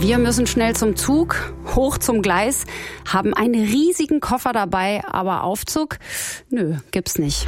Wir müssen schnell zum Zug, hoch zum Gleis, haben einen riesigen Koffer dabei, aber Aufzug? Nö, gibt's nicht.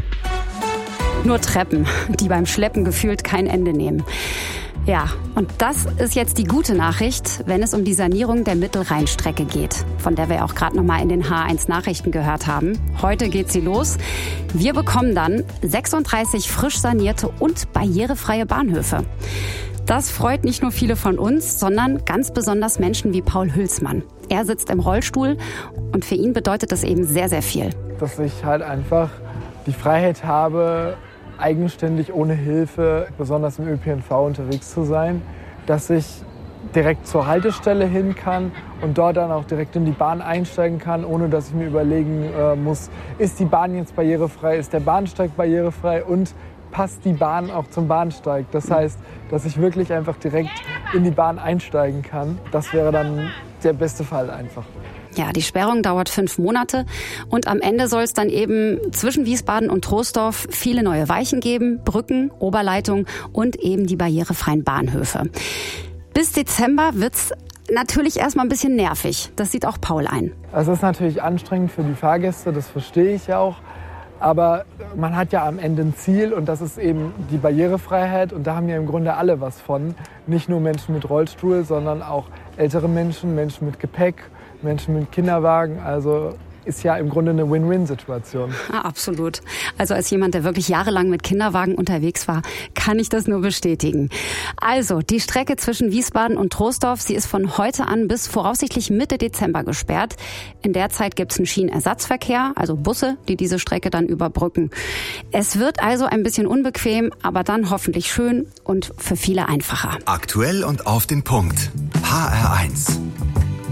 Nur Treppen, die beim Schleppen gefühlt kein Ende nehmen. Ja, und das ist jetzt die gute Nachricht, wenn es um die Sanierung der Mittelrheinstrecke geht, von der wir auch gerade nochmal in den H1 Nachrichten gehört haben. Heute geht sie los. Wir bekommen dann 36 frisch sanierte und barrierefreie Bahnhöfe. Das freut nicht nur viele von uns, sondern ganz besonders Menschen wie Paul Hülsmann. Er sitzt im Rollstuhl und für ihn bedeutet das eben sehr, sehr viel. Dass ich halt einfach die Freiheit habe, eigenständig ohne Hilfe, besonders im ÖPNV unterwegs zu sein, dass ich direkt zur Haltestelle hin kann und dort dann auch direkt in die Bahn einsteigen kann, ohne dass ich mir überlegen muss, ist die Bahn jetzt barrierefrei, ist der Bahnsteig barrierefrei und passt die Bahn auch zum Bahnsteig. Das heißt, dass ich wirklich einfach direkt in die Bahn einsteigen kann. Das wäre dann der beste Fall einfach. Ja, die Sperrung dauert 5 Monate und am Ende soll es dann eben zwischen Wiesbaden und Troisdorf viele neue Weichen geben, Brücken, Oberleitung und eben die barrierefreien Bahnhöfe. Bis Dezember wird's natürlich erstmal ein bisschen nervig. Das sieht auch Paul ein. Also es ist natürlich anstrengend für die Fahrgäste, das verstehe ich ja auch. Aber man hat ja am Ende ein Ziel und das ist eben die Barrierefreiheit und da haben ja im Grunde alle was von. Nicht nur Menschen mit Rollstuhl, sondern auch ältere Menschen, Menschen mit Gepäck, Menschen mit Kinderwagen. Also ist ja im Grunde eine Win-Win-Situation. Ja, absolut. Also als jemand, der wirklich jahrelang mit Kinderwagen unterwegs war, kann ich das nur bestätigen. Also die Strecke zwischen Wiesbaden und Troisdorf, sie ist von heute an bis voraussichtlich Mitte Dezember gesperrt. In der Zeit gibt es einen Schienenersatzverkehr, also Busse, die diese Strecke dann überbrücken. Es wird also ein bisschen unbequem, aber dann hoffentlich schön und für viele einfacher. Aktuell und auf den Punkt. HR1.